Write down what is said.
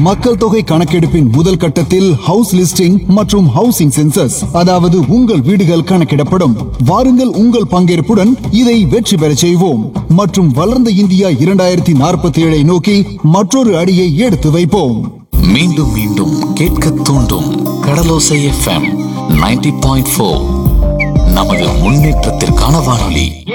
மக்கள் தொகை கணக்கெடுப்பின் முதல் கட்டத்தில் ஹவுஸ் லிஸ்டிங் மற்றும் ஹவுசிங் சென்சஸ், அதாவது உங்கள் வீடுகள் கணக்கிடப்படும். வாருங்கள், உங்கள் பங்கேற்புடன் இதை வெற்றி பெற செய்வோம் மற்றும் வளர்ந்த இந்தியா 2047 நோக்கி மற்றொரு அடியை எடுத்து வைப்போம். மீண்டும் மீண்டும் கேட்க தூண்டும் கடலோசை FM 90.4 நமது முன்னேற்றத்திற்கான வானொலி.